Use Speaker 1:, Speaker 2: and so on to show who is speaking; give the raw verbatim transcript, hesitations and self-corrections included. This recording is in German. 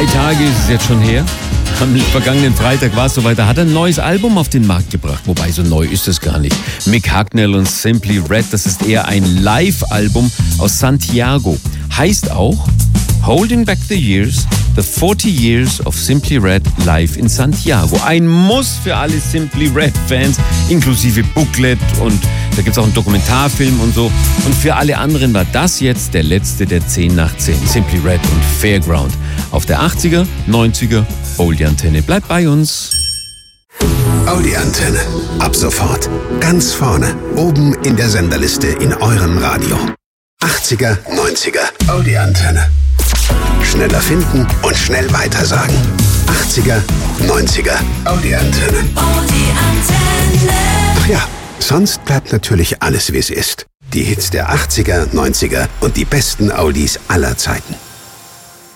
Speaker 1: Drei Tage ist es jetzt schon her. Am vergangenen Freitag war es soweit, da hat er ein neues Album auf den Markt gebracht. Wobei, so neu ist es gar nicht. Mick Hucknall und Simply Red, das ist eher ein Live-Album aus Santiago. Heißt auch Holding Back the Years, The forty Years of Simply Red Live in Santiago. Ein Muss für alle Simply Red-Fans, inklusive Booklet, und da gibt es auch einen Dokumentarfilm und so. Und für alle anderen war das jetzt der letzte der zehn nach zehn. Simply Red und Fairground. Auf der achtziger, neunziger Oldie-Antenne. Bleibt bei uns.
Speaker 2: Oldie-Antenne. Ab sofort ganz vorne, oben in der Senderliste in eurem Radio. achtziger, neunziger Oldie-Antenne. Schneller finden und schnell weitersagen. achtziger, neunziger Oldie-Antenne.
Speaker 3: Oldie-Antenne.
Speaker 2: Ach ja, sonst bleibt natürlich alles, wie es ist. Die Hits der achtziger, neunziger und die besten Oldies aller Zeiten.